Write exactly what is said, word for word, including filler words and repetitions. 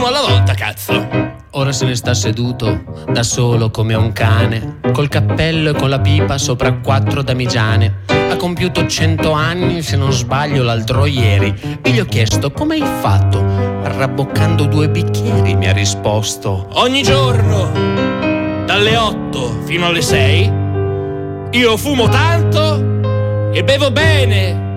alla volta, cazzo. Ora se ne sta seduto, da solo come un cane, col cappello e con la pipa sopra quattro damigiane. Ha compiuto cento anni, se non sbaglio, l'altro ieri. E gli ho chiesto come hai fatto. Rabboccando due bicchieri, mi ha risposto: ogni giorno, dalle otto fino alle sei, io fumo tanto e bevo bene.